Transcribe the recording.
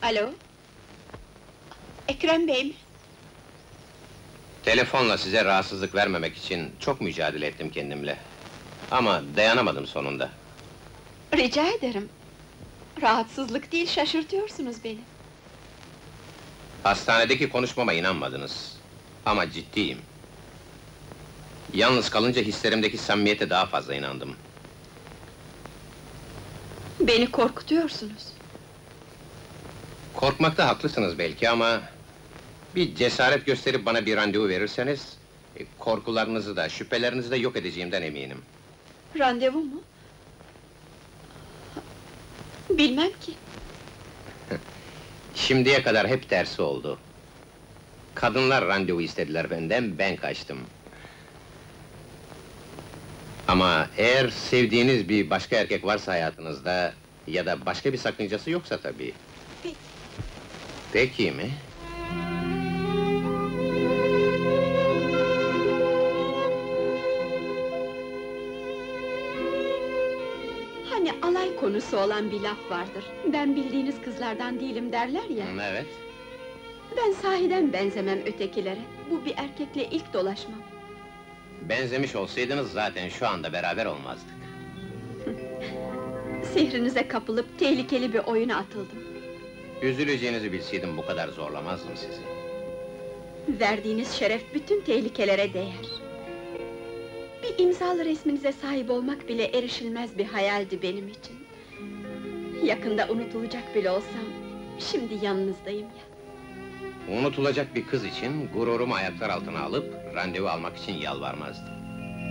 Alo? Ekrem Bey mi? Telefonla size rahatsızlık vermemek için çok mücadele ettim kendimle. Ama dayanamadım sonunda. Rica ederim. Rahatsızlık değil, şaşırtıyorsunuz beni. Hastanedeki konuşmama inanmadınız. Ama ciddiyim. Yalnız kalınca hislerimdeki samimiyete daha fazla inandım. Beni korkutuyorsunuz. Korkmakta haklısınız belki ama... ...bir cesaret gösterip bana bir randevu verirseniz... ...korkularınızı da, şüphelerinizi de yok edeceğimden eminim. Randevu mu? Bilmem ki. Şimdiye kadar hep tersi oldu. Kadınlar randevu istediler benden, ben kaçtım. Ama eğer sevdiğiniz bir başka erkek varsa hayatınızda... ...ya da başka bir sakıncası yoksa tabii. Peki. Peki mi? Hani alay konusu olan bir laf vardır. Ben bildiğiniz kızlardan değilim derler ya. Evet. Ben sahiden benzemem ötekilere. Bu bir erkekle ilk dolaşmam. Benzemiş olsaydınız zaten şu anda beraber olmazdık. Sihrinize kapılıp tehlikeli bir oyuna atıldım. Üzüleceğinizi bilseydim bu kadar zorlamazdım sizi. Verdiğiniz şeref bütün tehlikelere değer. Bir imzalı resminize sahip olmak bile erişilmez bir hayaldi benim için. Yakında unutulacak bile olsam, şimdi yanınızdayım ya. Unutulacak bir kız için gururumu ayaklar altına alıp randevu almak için yalvarmazdım.